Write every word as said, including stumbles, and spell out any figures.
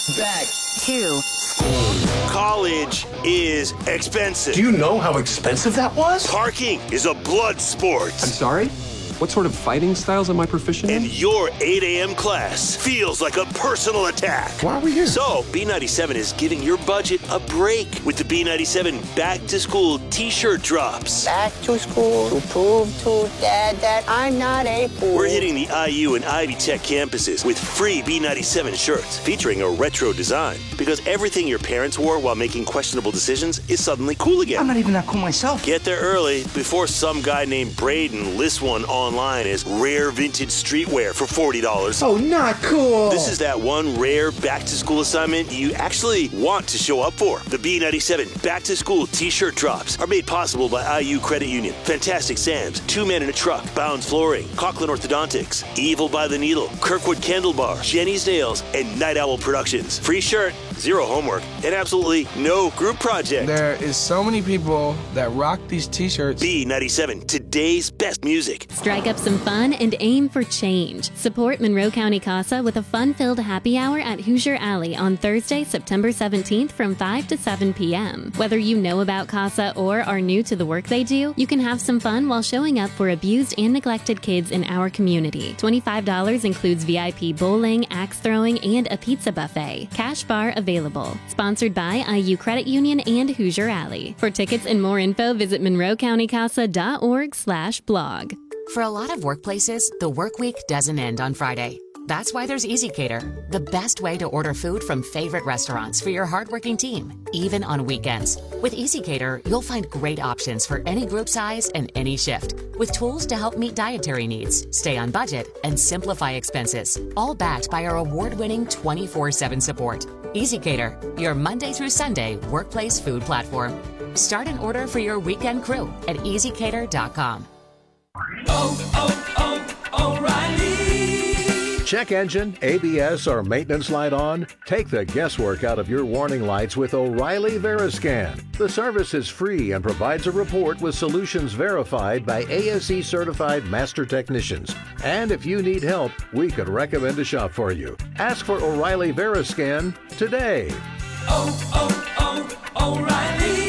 back to school. College is expensive. Do you know how expensive that was? Parking is a blood sport. I'm sorry? What sort of fighting styles am I proficient in? And your eight a.m. class feels like a personal attack. Why are we here? So, B ninety-seven is giving your budget a break with the B ninety-seven Back to School t-shirt drops. Back to school to prove to Dad that I'm not a fool. We're hitting the I U and Ivy Tech campuses with free B ninety-seven shirts featuring a retro design. Because everything your parents wore while making questionable decisions is suddenly cool again. I'm not even that cool myself. Get there early before some guy named Braden lists one online as rare vintage streetwear for forty dollars. Oh, not cool. This is that one rare back-to-school assignment you actually want to show up for. The B ninety-seven back-to-school t-shirt drops are made possible by I U Credit Union, Fantastic Sam's, Two Men in a Truck, Bounds Flooring, Conklin Orthodontics, Evil by the Needle, Kirkwood Candle Bar, Jenny's Nails, and Night Owl Productions. Free shirt, zero homework, and absolutely no group project. There is so many people that rock these t-shirts. B ninety-seven, today's best music. Strike up some fun and aim for change. Support Monroe County CASA with a fun-filled happy hour at Hoosier Alley on Thursday, September seventeenth from five to seven p.m. Whether you know about CASA or are new to the work they do, you can have some fun while showing up for abused and neglected kids in our community. twenty-five dollars includes V I P bowling, axe throwing, and a pizza buffet. Cash bar available. Sponsored by I U Credit Union and Hoosier Alley. For tickets and more info, visit monroe county casa dot org slash blog. For a lot of workplaces, the work week doesn't end on Friday. That's why there's EasyCater, the best way to order food from favorite restaurants for your hardworking team, even on weekends. With EasyCater, you'll find great options for any group size and any shift, with tools to help meet dietary needs, stay on budget, and simplify expenses, all backed by our award-winning twenty-four seven support. EasyCater, your Monday through Sunday workplace food platform. Start an order for your weekend crew at easy cater dot com. Oh, oh, oh, O'Reilly. Check engine, A B S, or maintenance light on? Take the guesswork out of your warning lights with O'Reilly Veriscan. The service is free and provides a report with solutions verified by A S E certified master technicians. And if you need help, we could recommend a shop for you. Ask for O'Reilly Veriscan today. Oh, oh, oh, O'Reilly.